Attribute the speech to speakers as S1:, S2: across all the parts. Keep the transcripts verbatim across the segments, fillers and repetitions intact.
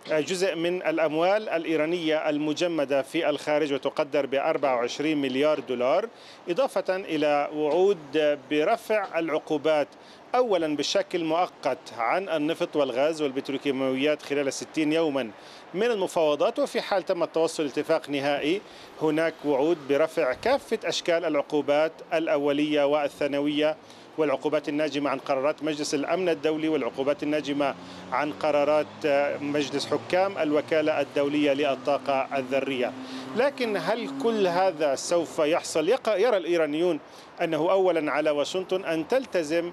S1: جزء من الأموال الإيرانية المجمدة في الخارج وتقدر ب أربعة وعشرين مليار دولار، إضافة إلى وعود برفع العقوبات أولا بشكل مؤقت عن النفط والغاز والبتروكيماويات خلال ستين يوما من المفاوضات، وفي حال تم التوصل لاتفاق نهائي هناك وعود برفع كافة أشكال العقوبات الأولية والثانوية والعقوبات الناجمة عن قرارات مجلس الأمن الدولي والعقوبات الناجمة عن قرارات مجلس حكام الوكالة الدولية للطاقة الذرية. لكن هل كل هذا سوف يحصل؟ يرى الإيرانيون أنه أولا على واشنطن أن تلتزم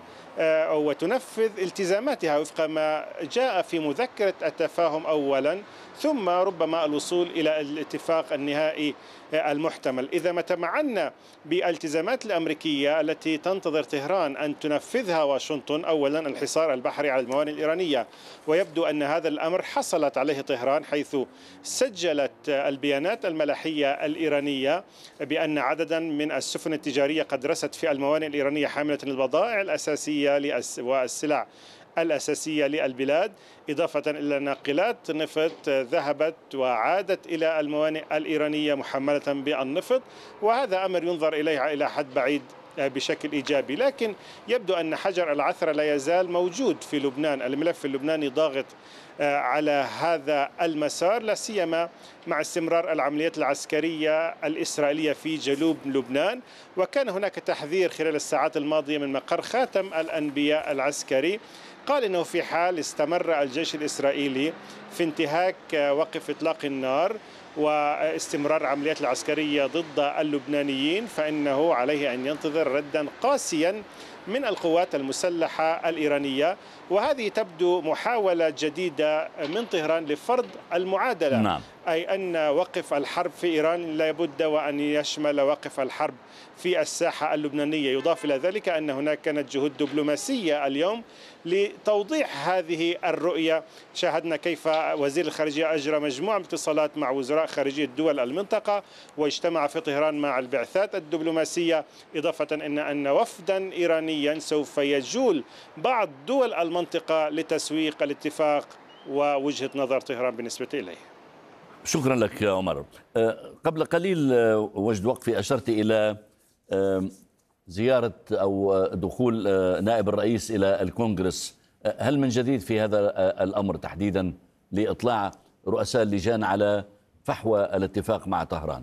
S1: وتنفذ التزاماتها وفق ما جاء في مذكرة التفاهم أولا، ثم ربما الوصول إلى الاتفاق النهائي المحتمل. إذا ما تمعنا بالالتزامات الأمريكية التي تنتظر طهران أن تنفذها واشنطن، أولا الحصار البحري على الموانئ الإيرانية، ويبدو أن هذا الأمر حصلت عليه طهران، حيث سجلت البيانات الملاحية الإيرانية بأن عددا من السفن التجارية قد رست في الموانئ الإيرانية حاملة البضائع الأساسية والسلع الأساسية للبلاد، إضافة إلى ناقلات نفط ذهبت وعادت إلى الموانئ الإيرانية محملة بالنفط، وهذا أمر ينظر إليه إلى حد بعيد بشكل إيجابي. لكن يبدو أن حجر العثرة لا يزال موجود في لبنان، الملف اللبناني ضاغط على هذا المسار، لا سيما مع استمرار العمليات العسكرية الإسرائيلية في جنوب لبنان. وكان هناك تحذير خلال الساعات الماضية من مقر خاتم الأنبياء العسكري، قال إنه في حال استمر الجيش الإسرائيلي في انتهاك وقف إطلاق النار واستمرار العمليات العسكرية ضد اللبنانيين فإنه عليه أن ينتظر ردا قاسيا من القوات المسلحة الإيرانية. وهذه تبدو محاولة جديدة من طهران لفرض المعادلة، نعم. أي أن وقف الحرب في إيران لا بد وأن يشمل وقف الحرب في الساحة اللبنانية. يضاف إلى ذلك أن هناك كانت جهود دبلوماسية اليوم لتوضيح هذه الرؤية. شاهدنا كيف وزير الخارجية أجرى مجموعة من اتصالات مع وزراء خارجية دول المنطقة واجتمع في طهران مع البعثات الدبلوماسية، إضافة إن أن وفدا إيرانيا سوف يجول بعض دول المنطقة لتسويق الاتفاق ووجهة نظر طهران بالنسبة إليه.
S2: شكرا لك يا عمر. قبل قليل وجد وقفي أشرت إلى زيارة أو دخول نائب الرئيس إلى الكونغرس، هل من جديد في هذا الأمر تحديدا لإطلاع رؤساء اللجان على فحوى الاتفاق مع طهران؟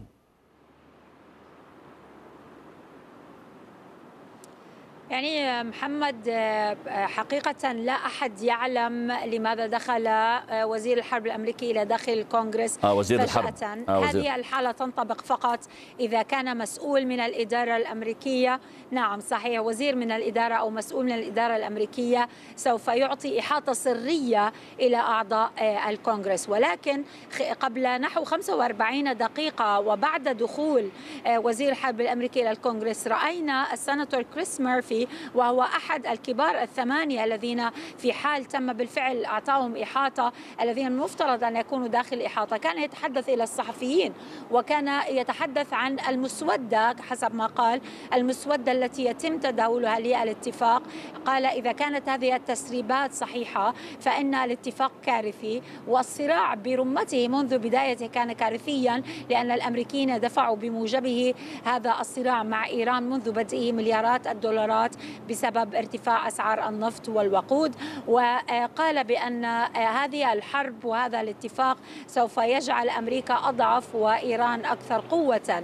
S3: يعني محمد، حقيقة لا أحد يعلم لماذا دخل وزير الحرب الأمريكي إلى داخل الكونغرس
S2: آه وزير الحرب.
S3: آه وزير. هذه الحالة تنطبق فقط إذا كان مسؤول من الإدارة الأمريكية. نعم صحيح، وزير من الإدارة أو مسؤول من الإدارة الأمريكية سوف يعطي إحاطة سرية إلى أعضاء الكونغرس. ولكن قبل نحو خمسة وأربعين دقيقة وبعد دخول وزير الحرب الأمريكي إلى الكونغرس رأينا السناتور كريس ميرفي، وهو أحد الكبار الثمانية الذين في حال تم بالفعل أعطاهم إحاطة، الذين المفترض أن يكونوا داخل إحاطة، كان يتحدث إلى الصحفيين وكان يتحدث عن المسودة حسب ما قال، المسودة التي يتم تداولها للاتفاق. قال إذا كانت هذه التسريبات صحيحة فإن الاتفاق كارثي، والصراع برمته منذ بدايته كان كارثيا، لأن الأمريكيين دفعوا بموجبه هذا الصراع مع إيران منذ بدئه مليارات الدولارات بسبب ارتفاع أسعار النفط والوقود. وقال بأن هذه الحرب وهذا الاتفاق سوف يجعل أمريكا أضعف وإيران أكثر قوة،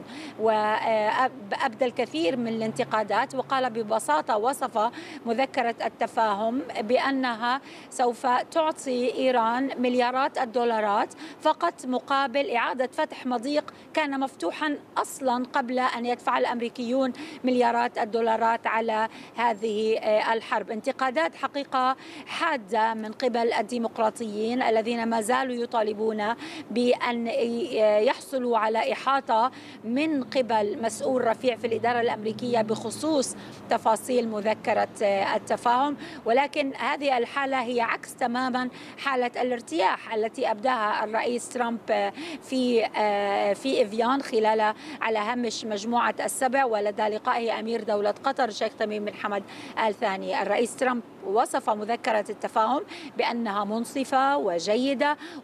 S3: وأبدى الكثير من الانتقادات. وقال ببساطة، وصف مذكرة التفاهم بأنها سوف تعطي إيران مليارات الدولارات فقط مقابل إعادة فتح مضيق كان مفتوحا أصلا قبل أن يدفع الأمريكيون مليارات الدولارات على هذه الحرب. انتقادات حقيقة حادة من قبل الديمقراطيين الذين ما زالوا يطالبون بأن يحصلوا على إحاطة من قبل مسؤول رفيع في الإدارة الأمريكية بخصوص تفاصيل مذكرة التفاهم. ولكن هذه الحالة هي عكس تماما حالة الارتياح التي أبداها الرئيس ترامب في في إفيان خلال على هامش مجموعة السبع ولدى لقائه أمير دولة قطر الشيخ تميم بن حمد آل ثاني. الرئيس ترامب وصف مذكرة التفاهم بأنها منصفة وجيدة